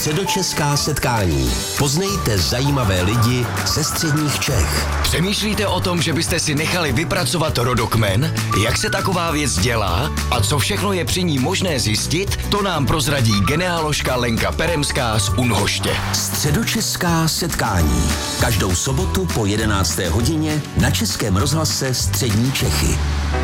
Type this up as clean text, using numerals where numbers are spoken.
Středočeská setkání. Poznejte zajímavé lidi ze středních Čech. Přemýšlíte o tom, že byste si nechali vypracovat rodokmen? Jak se taková věc dělá? A co všechno je při ní možné zjistit? To nám prozradí genealožka Lenka Peremská z Unhoště. Středočeská setkání. Každou sobotu po 11. hodině na Českém rozhlase Střední Čechy.